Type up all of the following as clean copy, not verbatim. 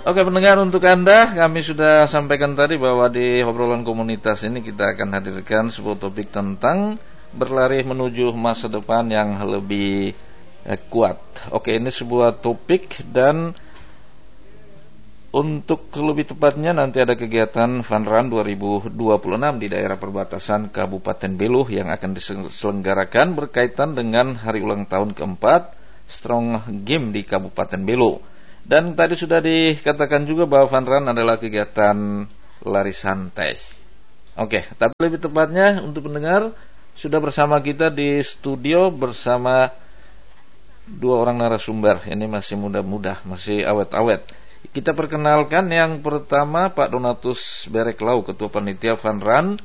Oke pendengar, untuk Anda kami sudah sampaikan tadi bahwa di obrolan komunitas ini kita akan hadirkan sebuah topik tentang berlari menuju masa depan yang lebih kuat. Oke, ini sebuah topik dan untuk lebih tepatnya nanti ada kegiatan Fun Run 2026 di daerah perbatasan Kabupaten Belu yang akan diselenggarakan berkaitan dengan hari ulang tahun keempat Strong Game di Kabupaten Belu. Dan tadi sudah dikatakan juga bahwa Fun Run adalah kegiatan lari santai. Oke, tapi lebih tepatnya untuk pendengar sudah bersama kita di studio bersama dua orang narasumber. Ini masih muda-muda, masih awet-awet. Kita perkenalkan yang pertama Pak Donatus Bereklau, Ketua Panitia Fun Run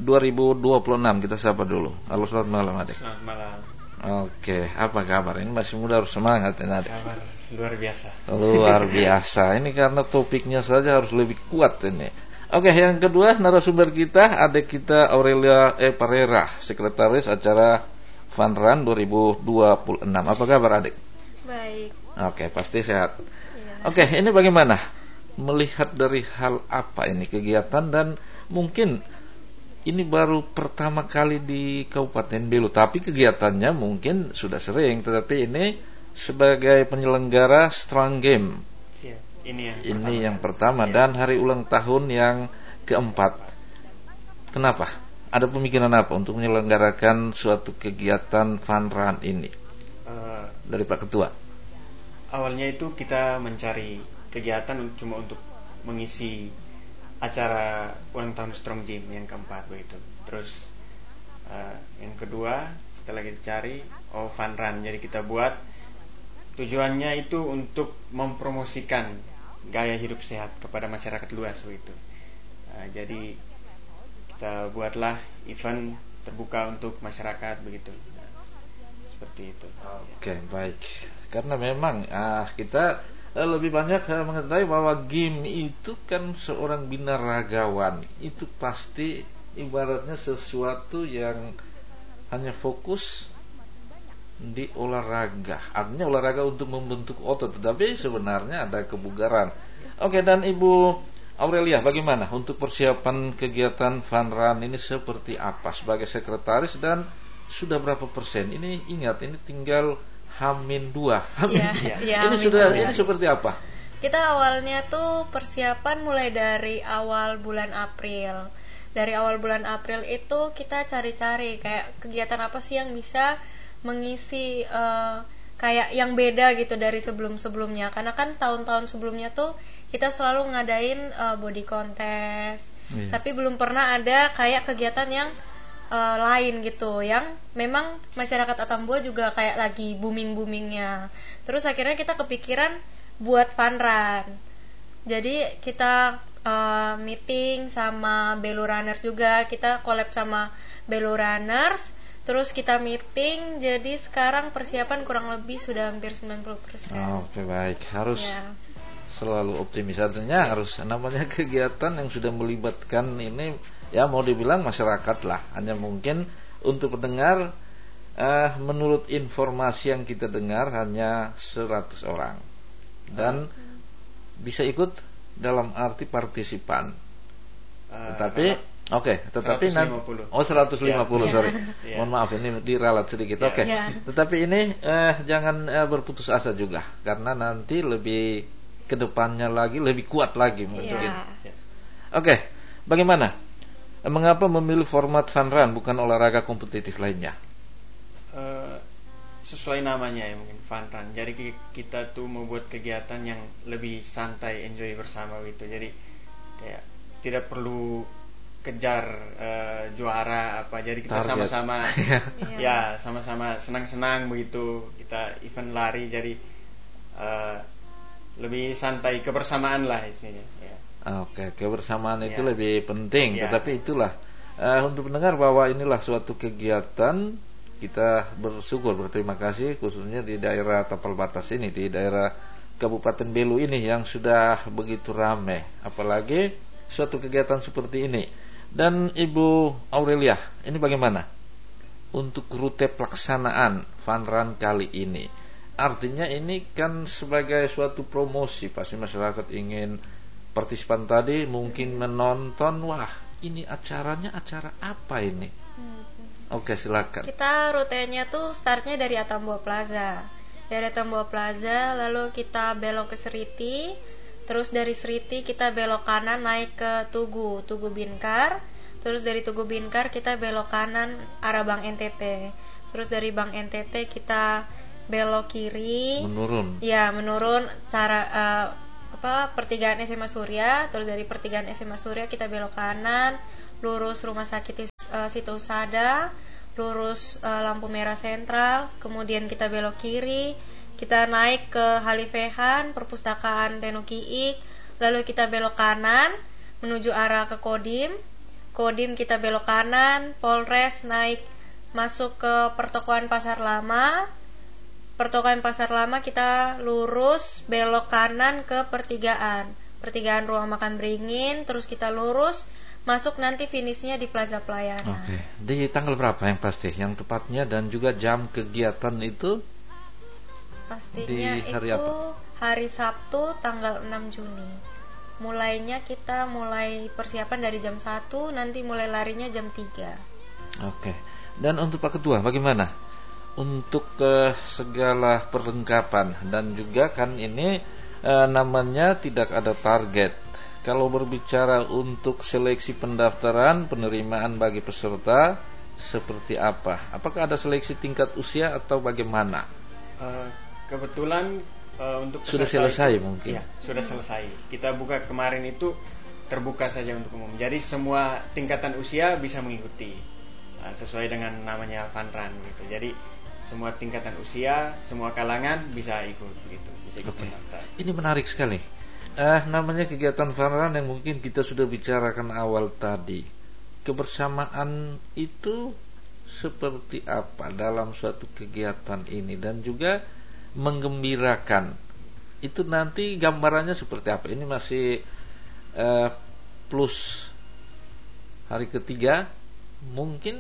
2026. Kita sapa dulu. Halo, selamat malam Adik. Selamat malam. Oke, apa kabar? Ini masih muda, harus semangat ini Adik. Kabar luar biasa. Luar biasa. Ini karena topiknya saja harus lebih kuat ini. Oke, yang kedua narasumber kita adik kita Aurelia Pereira, Sekretaris Acara Fun Run 2026. Apa kabar adik? Baik. Oke, pasti sehat. Ya. Oke, ini bagaimana? Melihat dari hal apa ini kegiatan, dan mungkin ini baru pertama kali di Kabupaten Belu, tapi kegiatannya mungkin sudah sering, tetapi ini sebagai penyelenggara Strong Game. Ya, ini yang pertama ya. Dan hari ulang tahun yang keempat. Kenapa? Ada pemikiran apa untuk menyelenggarakan suatu kegiatan Fun Run ini? Dari Pak Ketua. Awalnya itu kita mencari kegiatan cuma untuk mengisi acara ulang tahun Strong Gym yang keempat begitu. Terus yang kedua setelah kita cari Fun Run, jadi kita buat tujuannya itu untuk mempromosikan gaya hidup sehat kepada masyarakat luas begitu. Jadi kita buatlah event terbuka untuk masyarakat begitu. Seperti itu. Oke, baik. Karena memang kita lebih banyak mengetahui bahwa game itu kan seorang binaragawan itu pasti ibaratnya sesuatu yang hanya fokus di olahraga. Artinya olahraga untuk membentuk otot, tetapi sebenarnya ada kebugaran. Oke, dan Ibu Aurelia, bagaimana untuk persiapan kegiatan Fun Run ini seperti apa sebagai sekretaris, dan sudah berapa persen? Ini ingat, ini tinggal H-2. Ini seperti apa? Kita awalnya tuh persiapan mulai dari awal bulan April. Dari awal bulan April itu kita cari-cari kayak kegiatan apa sih yang bisa mengisi kayak yang beda gitu dari sebelum-sebelumnya. Karena kan tahun-tahun sebelumnya tuh kita selalu ngadain body contest, tapi belum pernah ada kayak kegiatan yang lain gitu, yang memang masyarakat Atambua juga kayak lagi booming-boomingnya. Terus akhirnya kita kepikiran buat Fun Run. Jadi kita meeting sama Belu Runners juga, kita collab sama Belu Runners. Terus kita meeting, jadi sekarang persiapan kurang lebih sudah hampir 90%. Oke, baik. Harus selalu optimis. Artinya harus, namanya kegiatan yang sudah melibatkan ini, ya mau dibilang masyarakat lah. Hanya mungkin untuk pendengar, menurut informasi yang kita dengar hanya 100 orang. Dan bisa ikut dalam arti partisipan. Tetapi tetapi 150. 150, sorry. Mohon maaf, ini diralat sedikit. Tetapi ini jangan berputus asa juga, karena nanti lebih kedepannya lagi lebih kuat lagi mungkin. Oke, bagaimana? Mengapa memilih format Fun Run bukan olahraga kompetitif lainnya? Sesuai namanya ya, mungkin Fun Run. Jadi kita tuh membuat kegiatan yang lebih santai, enjoy bersama gitu. Jadi kayak tidak perlu kejar juara apa, jadi kita target. Sama-sama ya sama-sama senang-senang begitu. Kita event lari, jadi lebih santai, kebersamaan lah isinya ya. Oke, kebersamaan itu lebih penting. Tetapi itulah untuk mendengar bahwa inilah suatu kegiatan, kita bersyukur, berterima kasih khususnya di daerah Tapal Batas ini, di daerah Kabupaten Belu ini yang sudah begitu ramai, apalagi suatu kegiatan seperti ini. Dan Ibu Aurelia, ini bagaimana untuk rute pelaksanaan Fun Run kali ini? artinya ini kan sebagai suatu promosi, pasti masyarakat ingin partisipan tadi mungkin menonton, wah ini acaranya acara apa ini. Oke, silakan. Kita rutenya tuh startnya dari Atambua Plaza. Dari Atambua Plaza lalu kita belok ke Seriti. Terus dari Seriti kita belok kanan naik ke Tugu Binkar. Terus dari Tugu Binkar kita belok kanan arah Bank NTT. Terus dari Bank NTT kita belok kiri. Menurun. Ya, menurun pertigaan SMA Surya. Terus dari pertigaan SMA Surya kita belok kanan, lurus Rumah Sakit Siti Husada, lurus lampu merah sentral, kemudian kita belok kiri, kita naik ke Halifehan, perpustakaan Tenukiik, lalu kita belok kanan menuju arah ke Kodim kita belok kanan, Polres naik masuk ke pertokoan Pasar Lama kita lurus belok kanan ke pertigaan Ruang Makan Beringin, terus kita lurus masuk, nanti finishnya di Plaza Pelayanan. Oke. Di tanggal berapa yang pasti, yang tepatnya, dan juga jam kegiatan itu? Pastinya di hari itu apa? Hari Sabtu tanggal 6 Juni. Mulainya kita mulai persiapan dari jam 1, nanti mulai larinya jam 3. Oke. Dan untuk Pak Ketua bagaimana? Untuk segala perlengkapan, dan juga kan ini namanya tidak ada target. Kalau berbicara untuk seleksi pendaftaran, penerimaan bagi peserta seperti apa? Apakah ada seleksi tingkat usia atau bagaimana? Kebetulan untuk sudah selesai itu, mungkin. Ya, sudah selesai. Kita buka kemarin itu terbuka saja untuk umum. Jadi semua tingkatan usia bisa mengikuti sesuai dengan namanya Funrun gitu. Jadi semua tingkatan usia, semua kalangan bisa ikut gitu, bisa ikut pendaftar. Ini menarik sekali. Namanya kegiatan Funrun yang mungkin kita sudah bicarakan awal tadi. Kebersamaan itu seperti apa dalam suatu kegiatan ini, dan juga menggembirakan. Itu nanti gambarannya seperti apa? Ini masih plus hari ketiga, mungkin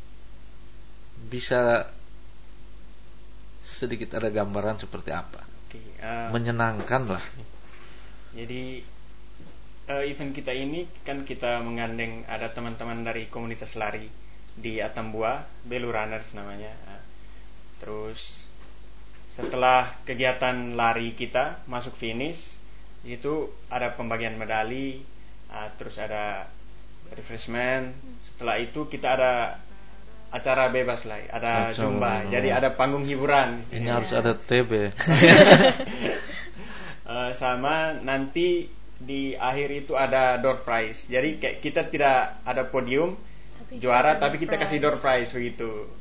bisa sedikit ada gambaran seperti apa? Menyenangkan lah. Jadi event kita ini kan kita menggandeng ada teman-teman dari komunitas lari di Atambua, Belu Runners namanya. Terus setelah kegiatan lari kita masuk finish, itu ada pembagian medali, terus ada refreshment. Setelah itu kita ada acara bebas lah, ada zumba. Jadi ada panggung hiburan. Ini harus ada TB. Sama nanti di akhir itu ada door prize. Jadi kayak kita tidak ada podium juara, tapi kita kasih door prize begitu.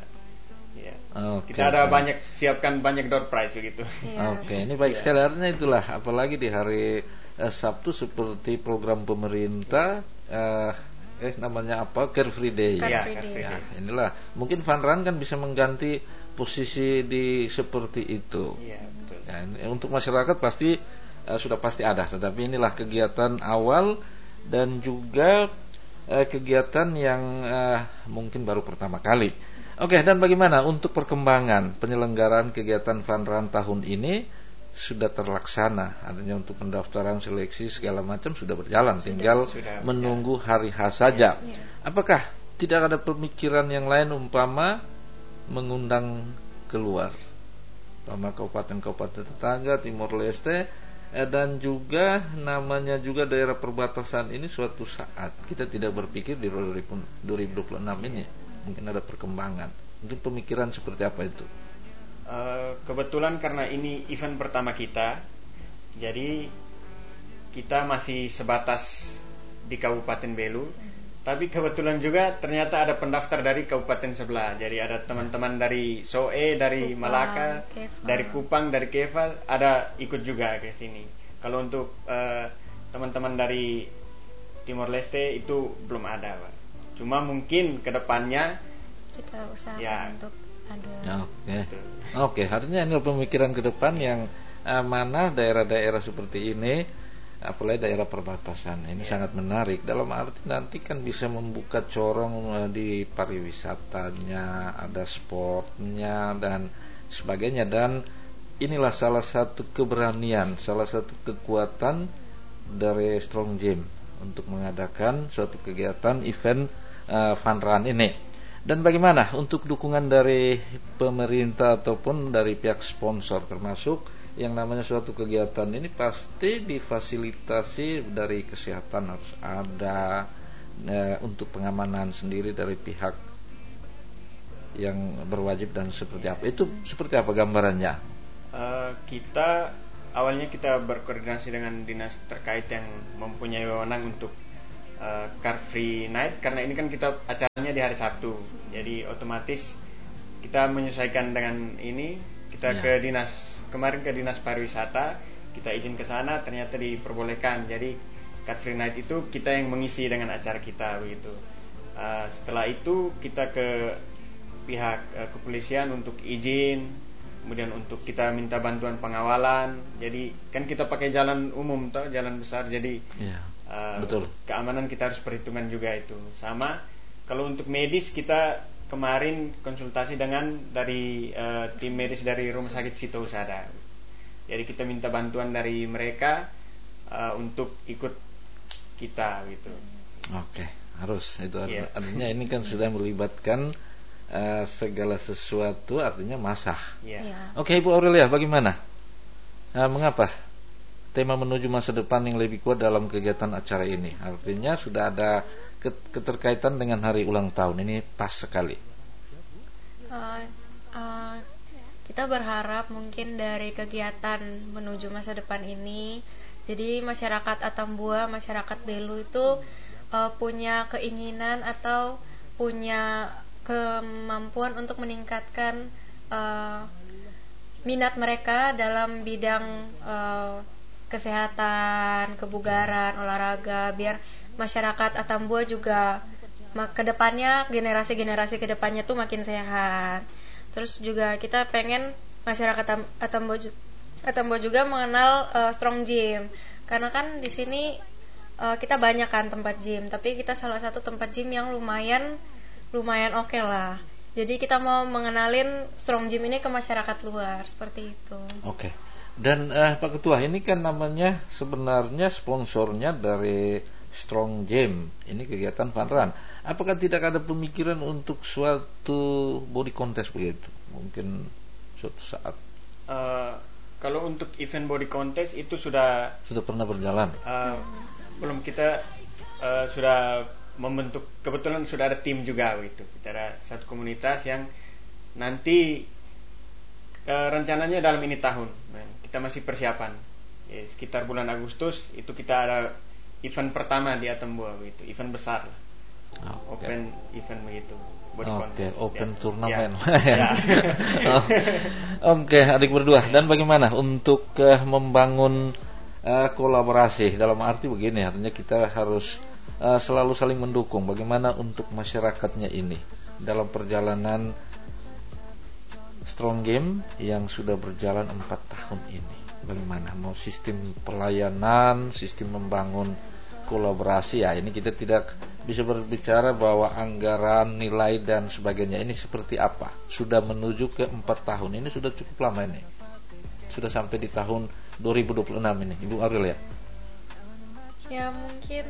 Kita ada siapkan banyak door prize begitu. Oke, ini baik sekali. Artinya itulah, apalagi di hari Sabtu seperti program pemerintah namanya apa? Carefree Day. Ya, inilah mungkin Funrun kan bisa mengganti posisi di seperti itu. Iya, betul. Ya, untuk masyarakat pasti sudah pasti ada, tetapi inilah kegiatan awal dan juga kegiatan yang mungkin baru pertama kali. Oke, dan bagaimana untuk perkembangan penyelenggaraan kegiatan Funrun tahun ini? Sudah terlaksana, artinya untuk pendaftaran, seleksi segala macam sudah berjalan, tinggal menunggu hari H saja. Apakah tidak ada pemikiran yang lain, umpama mengundang keluar, umpama kabupaten-kabupaten tetangga Timor Leste, dan juga namanya juga daerah perbatasan ini, suatu saat kita tidak berpikir di 2026 ini mungkin ada perkembangan, mungkin pemikiran seperti apa itu? Kebetulan karena ini event pertama kita, jadi kita masih sebatas di Kabupaten Belu. Tapi kebetulan juga ternyata ada pendaftar dari kabupaten sebelah. Jadi ada teman-teman dari Soe, dari Kupang, Malaka, Kefal, dari Kupang, dari Kefal, ada ikut juga ke sini. Kalau untuk teman-teman dari Timor Leste itu belum ada, Pak. Cuma mungkin kedepannya kita usahakan untuk ada. Oke, artinya ini pemikiran ke depan yang mana daerah-daerah seperti ini, apalagi daerah perbatasan ini sangat menarik. Dalam arti nanti kan bisa membuka corong di pariwisatanya, ada sportnya dan sebagainya. Dan inilah salah satu keberanian, salah satu kekuatan dari Strong Gym untuk mengadakan suatu kegiatan event fun run ini. Dan bagaimana untuk dukungan dari pemerintah ataupun dari pihak sponsor, termasuk yang namanya suatu kegiatan ini pasti difasilitasi dari kesehatan, harus ada untuk pengamanan sendiri dari pihak yang berwajib dan seperti apa. Itu seperti apa gambarannya? Kita awalnya kita berkoordinasi dengan dinas terkait yang mempunyai wewenang untuk Car Free Night, karena ini kan kita acaranya di hari Sabtu, jadi otomatis kita menyesuaikan dengan ini. Kita ke dinas pariwisata, kita izin ke sana, ternyata diperbolehkan. Jadi Car Free Night itu kita yang mengisi dengan acara kita begitu. Setelah itu kita ke pihak kepolisian untuk izin, kemudian untuk kita minta bantuan pengawalan. Jadi kan kita pakai jalan umum toh, jalan besar, jadi betul. Keamanan kita harus perhitungan juga itu. Sama kalau untuk medis, kita kemarin konsultasi dengan dari tim medis dari Rumah Sakit Sito Husada. Jadi kita minta bantuan dari mereka untuk ikut kita gitu. Oke, harus itu artinya ini kan sudah melibatkan segala sesuatu, artinya massah. Oke, Ibu Aurelia, bagaimana? Mengapa tema menuju masa depan yang lebih kuat dalam kegiatan acara ini? Artinya sudah ada keterkaitan dengan hari ulang tahun ini, pas sekali. Kita berharap mungkin dari kegiatan menuju masa depan ini, jadi masyarakat Atambua, masyarakat Belu itu punya keinginan atau punya kemampuan untuk meningkatkan minat mereka dalam bidang kesehatan, kebugaran, olahraga, biar masyarakat Atambua juga kedepannya, generasi-generasi kedepannya tuh makin sehat. Terus juga kita pengen masyarakat Atambua juga mengenal Strong Gym, karena kan di sini kita banyak kan tempat gym, tapi kita salah satu tempat gym yang lumayan oke lah. Jadi kita mau mengenalin Strong Gym ini ke masyarakat luar, seperti itu. Oke. Dan Pak Ketua, ini kan namanya sebenarnya sponsornya dari Strong Gym, ini kegiatan fun run. Apakah tidak ada pemikiran untuk suatu body contest begitu? Mungkin suatu saat. Kalau untuk event body contest itu sudah pernah berjalan. Belum, kita sudah membentuk, kebetulan sudah ada tim juga begitu. Kita ada satu komunitas yang nanti rencananya dalam ini tahun. Kita masih persiapan. Sekitar bulan Agustus itu kita ada event pertama di Atambua begitu, event besar lah. Open event begitu, body contest. Open turnamen. Oke, adik berdua. Dan bagaimana untuk membangun kolaborasi? Dalam arti begini, artinya kita harus selalu saling mendukung. Bagaimana untuk masyarakatnya ini dalam perjalanan Strong Gym yang sudah berjalan 4 tahun ini? Bagaimana mau sistem pelayanan, sistem membangun kolaborasi? Ya, ini kita tidak bisa berbicara bahwa anggaran, nilai dan sebagainya ini seperti apa. Sudah menuju ke 4 tahun. Ini sudah cukup lama ini. Sudah sampai di tahun 2026 ini, Ibu Aurelia. Ya, mungkin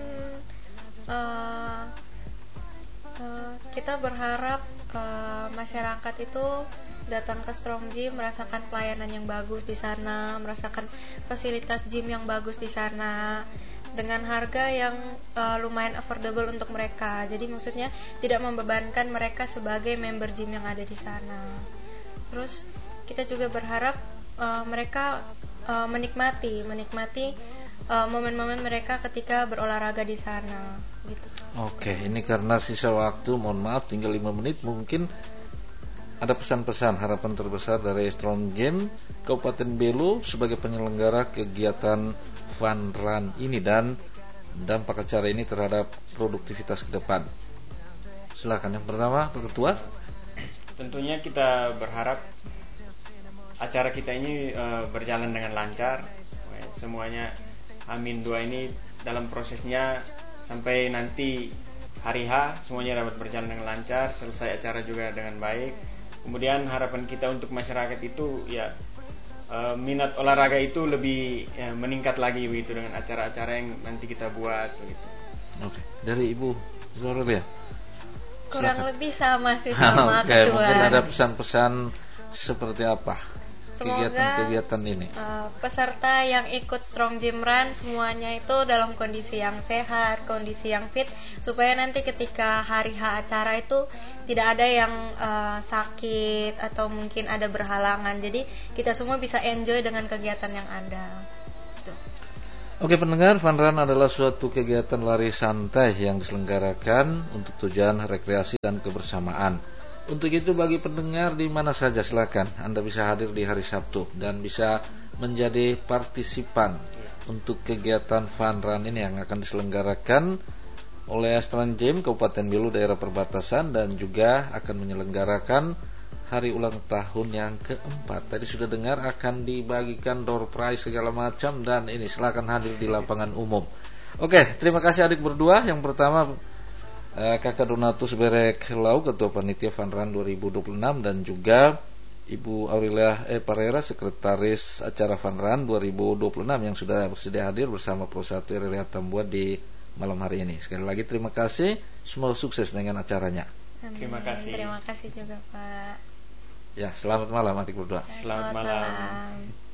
kita berharap masyarakat itu datang ke Strong Gym, merasakan pelayanan yang bagus di sana, merasakan fasilitas gym yang bagus di sana dengan harga yang lumayan affordable untuk mereka. Jadi maksudnya tidak membebankan mereka sebagai member gym yang ada di sana. Terus kita juga berharap mereka menikmati momen-momen mereka ketika berolahraga di sana gitu. Oke, ini karena sisa waktu, mohon maaf tinggal 5 menit, mungkin ada pesan-pesan harapan terbesar dari Strong Gym Kabupaten Belu sebagai penyelenggara kegiatan fun run ini dan dampak acara ini terhadap produktivitas ke depan. Silakan yang pertama, Pak Ketua. Tentunya kita berharap acara kita ini berjalan dengan lancar. Semuanya Amin 2 ini dalam prosesnya sampai nanti hari H semuanya dapat berjalan dengan lancar, selesai acara juga dengan baik. Kemudian harapan kita untuk masyarakat itu ya minat olahraga itu lebih meningkat lagi begitu dengan acara-acara yang nanti kita buat begitu. Oke, dari Ibu Gloria. Kurang lebih sama sih sama Ketua. Mungkin ada pesan-pesan seperti apa kegiatan-kegiatan ini? Peserta yang ikut Strong Gym Run semuanya itu dalam kondisi yang sehat, kondisi yang fit, supaya nanti ketika hari H acara itu tidak ada yang sakit atau mungkin ada berhalangan. Jadi kita semua bisa enjoy dengan kegiatan yang ada. Gitu. Oke pendengar, Fun Run adalah suatu kegiatan lari santai yang diselenggarakan untuk tujuan rekreasi dan kebersamaan. Untuk itu bagi pendengar di mana saja silakan Anda bisa hadir di hari Sabtu dan bisa menjadi partisipan untuk kegiatan Fun Run ini yang akan diselenggarakan oleh Strong Gym Kabupaten Belu daerah perbatasan dan juga akan menyelenggarakan hari ulang tahun yang keempat. Tadi sudah dengar akan dibagikan door prize segala macam dan ini silakan hadir di lapangan umum. Oke, terima kasih adik berdua. Yang pertama Kakak Donatus Berek Lau, Ketua Panitia Fun Run 2026 dan juga Ibu Aurelia Parera, Sekretaris Acara Fun Run 2026 yang sudah bersedia hadir bersama Pro 1 RRI Atambua di malam hari ini. Sekali lagi terima kasih, semoga sukses dengan acaranya. Amin. Terima kasih. Terima kasih juga Pak. Ya, selamat malam adik berdua. Selamat malam.